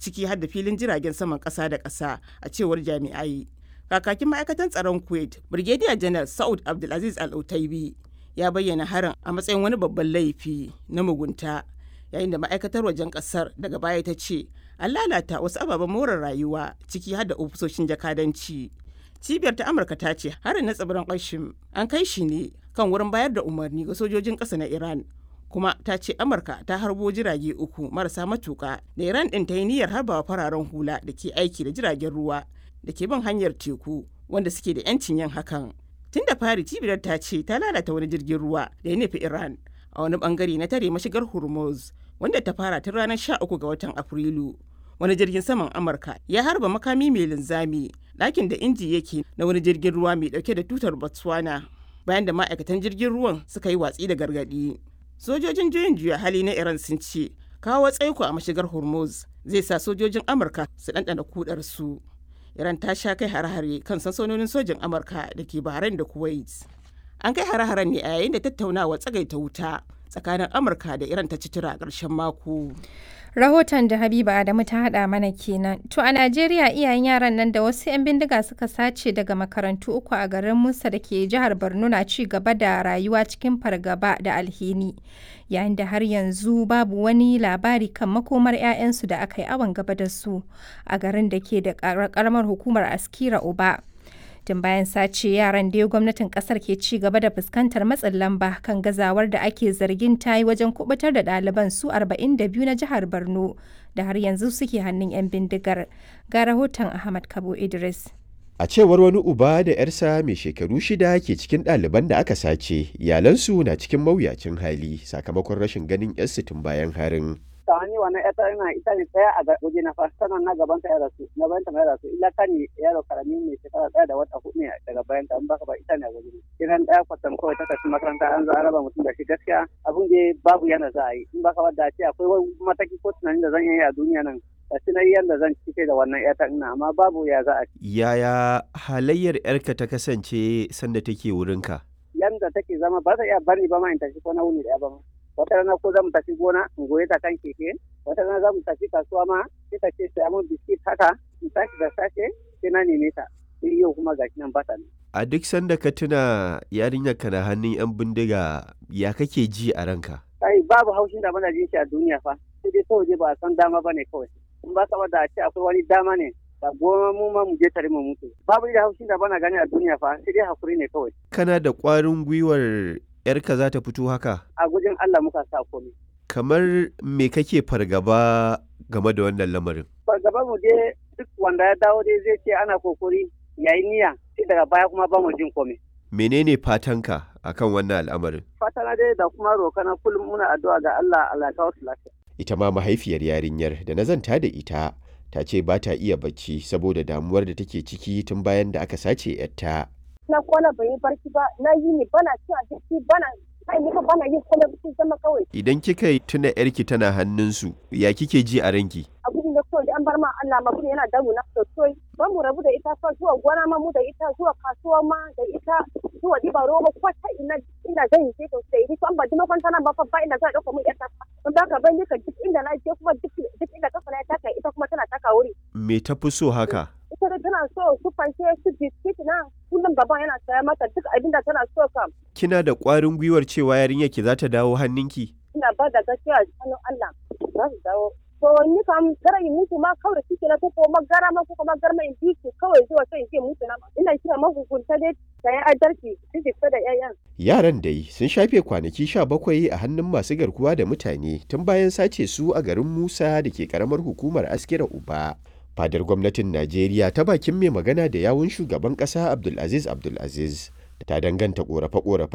ciki har da filin jiragen saman ƙasa da ƙasa a cewar jami'ai. Kakakin ma'aikatan tsaron Kuwait, Brigadier General Saud Abdulaziz Al-Utaibi ya bayyana harin a matsayin wani babban laifi na mugunta, yayin da ma'aikatar wajen ƙasar daga baya ta ce an lalata wasu ababen more rayuwa ciki har da ofisoshin jakadanci. Cibiyar ta Amurka ta ce harin na tsibirin Qassim an kai shi ne kan wurin bayar da umarni ga sojojin ƙasa na Iran, kuma ta ce Amurka ta harbo jirage 3 marasa matuƙa da Iran ɗin ta yi niyyar harbawa fararen hula da ke aiki da jiragen ruwa da ke bin hanyar teku wanda suke da 'yancin yin hakan. Tun da fari cibiyar ta ce ta lalata wani jirgin ruwa da ya nufi Iran a wani bangare na tare mashigar Hormuz wanda ta fara tun ranar 13 ga watan Afrilu. Wani jirgin saman Amurka ya harba makami mai linzami ɗakin da inji yake na wani jirgin ruwa mai ɗauke da tutar Botswana bayan da ma'aikatan jirgin ruwan suka yi watsi da gargaɗi. Sojojin juyin juya hali na Iran sun ce kawo tsaiko a mashigar Hormuz zai sa sojojin Amurka su ɗanɗana kudarsu. Iran ta sha kai hare-hare kan sansanonin sojin Amurka da ke Bahrain da Kuwait. An kai hare-haren ne a yayin da tattaunawa tsagaita wuta tsakanin Amurka da Iran ta ci tura a ƙarshen mako. Rahoton da Habiba Adamu ta haɗa mana kenan. To a Najeriya iyayen yaran nan da wasu 'yan bindiga suka sace daga makarantu 3 a garin Musa da ke jihar Borno na ci gaba da rayuwa cikin fargaba da alhini. Yayin da har yanzu babu wani labari kan makomar 'ya'yansu da aka yi awon gaba da su a garin da ke da ƙaramar hukumar Askira Uba. Tun bayan sace yaran da gwamnatin kasar ke ci gaba da fuskantar matsin lamba kan gazawar da ake zargin ta yi wajen kubutar da ɗaliban su 42 na jihar Borno da har yanzu suke hannun 'yan bindigar. Ga rahoton Ahmad Kabo Idris. A cewar wani uba da 'yarsa mai shekaru 6 ke cikin ɗaliban da aka sace, iyalansu na cikin mawuyacin hali sakamakon rashin ganin 'yarsu tun bayan harin. Tawani wannan ita ne tsaya a waje na fa sannan na gaban ta ya rasu na bayan ta mai rasu illa kani yaro karami ne shekara tsaya da wata 4 ne daga bayan ta in baka ba ita ne a waje ne kiran daya kwatam kawai ta tafi makaranta an zo an raba mutum da shi gaskiya abun da babu yana za a yi in baka ba da ce akwai wani mataki ko tunanin da zan yi a duniya nan da tunayi yadda zan cike da wannan yata ina amma babu ya za a Yaya halayyar yarka ta kasance sanda take wurinka? Yanda take zama ba ta iya bari ba ma in tafi ko na wuni da ba ma. Wata rana ko za mu tafi gona in goye ta kan keke, wata rana za mu tafi kasuwa ma sai ta ce sai mun biskit haka in tashi da safe sai na neme ta sai yau kuma gashi nan bata ne. A duk sanda ka tuna yarinyar ka na hannun 'yan bindiga ya kake ji a ranka? Kai babu haushin da bana jin shi a duniya fa sai dai kawai ba a san dama ba ne kawai in ba ka da a ce akwai wani dama ne da goma mu ma mu je tare mu mutu babu da haushin da bana gani a duniya fa sai dai hakuri ne kawai. Kana da ƙwarin gwiwar ‘yarka za ta fito haka? A gujin Allah muka sa komai. Kamar me kake fargaba game da wannan lamarin? Fargaba mu dai duk wanda ya dawo dai zai ce ana kokori yayi niyya sai daga baya kuma ba mu jin komai. Menene fatanka akan wannan al'amarin? Fatana dai da kuma rokana kullum muna addu'a ga Allah ya kawo su lafiya. Ita ma mahaifiyar yarinyar da na zanta da ita ta ce ba ta iya bacci saboda damuwar da take ciki tun bayan da aka sace ‘yarta. Na kwana bai yi barci ba, na yi ne bana cin abinci bana bana yin komai cikin zama kawai. Idan kika tuna ‘yarki tana hannunsu, ya kike ji a ranki? Abin da kawai an bar ma Allah ma kuma yana damu na sosai. Ba mu rabu da ita fa zuwa gona ma mu da ita zuwa kasuwa ma da ita zuwa diba roba ko ta ina zan yi ce to sai ni an ba dima kwanta nan ba fa ba ina za a dauka mun yarta. Don haka ban yi ka duk inda na je kuma duk inda kafa na taka ita kuma tana taka wuri. Me ta fi so haka? Ita da tana so su fanshe su biskit na kullum gaban yana saya mata duk abin da tana so kam. Kina da ƙwarin gwiwar cewa yarinyar ki za ta dawo hannunki? Ina ba da gaskiya a hannun Allah za su dawo. To ni kam gara in mutu ma kawai ciki na ko magara ma ko magara in biki kawai zuwa sai in ce mutu na. Ina kira mahukunta dai da ya adalci su fita da 'ya'yan. Yaran dai sun shafe kwanaki 17 a hannun masu garkuwa da mutane tun bayan sace su a garin Musa da ke karamar hukumar Askira Uba. Fadar gwamnatin Najeriya ta bakin mai magana da yawun shugaban ƙasa Abdulaziz ta danganta ƙorafe-ƙorafe